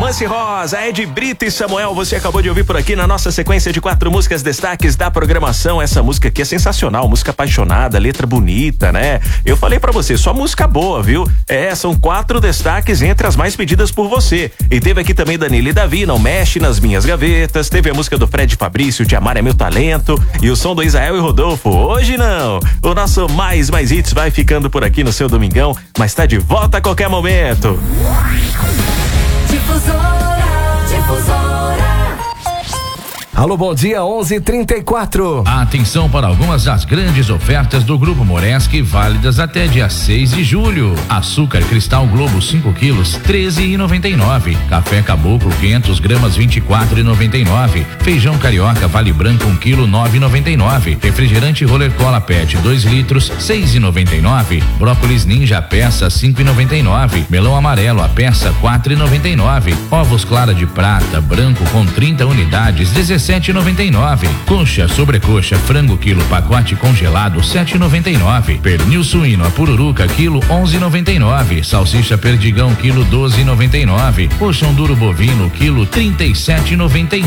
Romance Rosa, Ed Brito e Samuel, você acabou de ouvir por aqui na nossa sequência de 4 músicas destaques da programação. Essa música aqui é sensacional, música apaixonada, letra bonita, né? Eu falei pra você, só música boa, viu? São 4 destaques entre as mais pedidas por você. E teve aqui também Danilo e Davi, Não Mexe nas Minhas Gavetas, teve a música do Fred Fabrício, Te Amar é Meu Talento, e o som do Israel e Rodolfo, Hoje Não. O nosso Mais Hits vai ficando por aqui no seu domingão, mas tá de volta a qualquer momento. Difusora. Alô, bom dia, 11h34. Atenção para algumas das grandes ofertas do Grupo Moreski, válidas até dia 6 de julho. Açúcar Cristal Globo 5 quilos, 13,99. Café Caboclo 500 gramas, 24,99. Feijão Carioca Vale Branco 1 quilo, 9,99. Refrigerante Roller Cola PET 2 litros, 6,99. Brócolis Ninja a peça 5,99. Melão amarelo a peça 4,99. Ovos Clara de Prata branco com 30 unidades, 17,99. Coxa, sobrecoxa, frango quilo, pacote congelado, 7,99. Pernil suíno, a pururuca quilo, 11,99. Salsicha Perdigão quilo, 12,99. Colchão duro bovino quilo, 37,99.